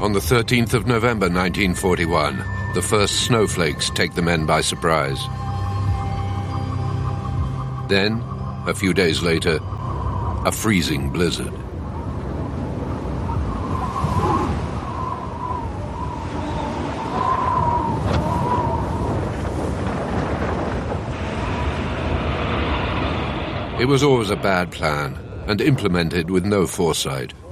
On the 13th of November 1941, the first snowflakes take the men by surprise. Then, a few days later, a freezing blizzard. It was always a bad plan, and implemented with no foresight.